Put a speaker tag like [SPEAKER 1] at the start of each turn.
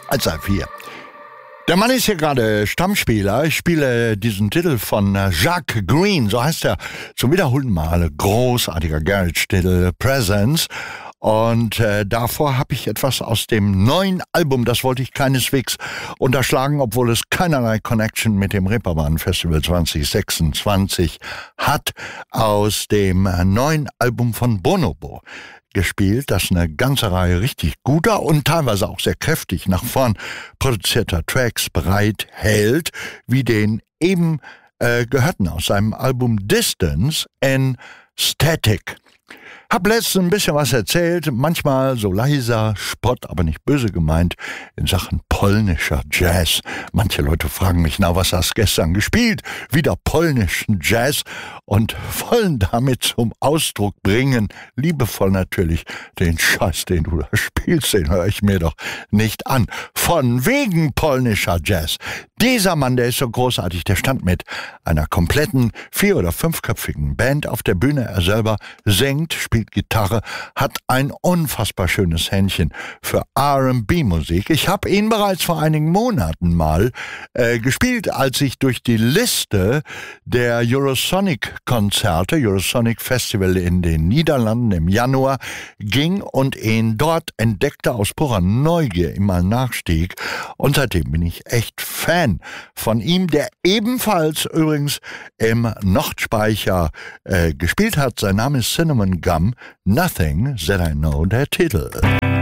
[SPEAKER 1] Halbzeit 4. Der Mann ist hier gerade Stammspieler. Ich spiele diesen Titel von Jacques Green, so heißt er zum wiederholten Male. Großartiger Garage-Titel, Presence. Und davor habe ich etwas aus dem neuen Album, das wollte ich keineswegs unterschlagen, obwohl es keinerlei Connection mit dem Reeperbahn Festival 2026 hat, aus dem neuen Album von Bonobo gespielt, das eine ganze Reihe richtig guter und teilweise auch sehr kräftig nach vorn produzierter Tracks bereithält, wie den eben gehörten aus seinem Album Distance and Static. Hab letztens ein bisschen was erzählt, manchmal so leiser Spott, aber nicht böse gemeint, in Sachen polnischer Jazz. Manche Leute fragen mich, na, was hast du gestern gespielt? Wieder polnischen Jazz und wollen damit zum Ausdruck bringen, liebevoll natürlich, den Scheiß, den du da spielst, den höre ich mir doch nicht an. Von wegen polnischer Jazz. Dieser Mann, der ist so großartig, der stand mit einer kompletten 4- oder 5-köpfigen Band auf der Bühne. Er selber singt, spielt Gitarre, hat ein unfassbar schönes Händchen für R&B-Musik. Ich habe ihn bereits vor einigen Monaten mal gespielt, als ich durch die Liste der Eurosonic-Konzerte, Eurosonic Festival in den Niederlanden im Januar, ging und ihn dort entdeckte, aus purer Neugier ihm mal nachstieg. Und seitdem bin ich echt Fan von ihm, der ebenfalls übrigens im Nordspeicher gespielt hat. Sein Name ist Cinnamon Gum, Nothing That I Know, der Titel.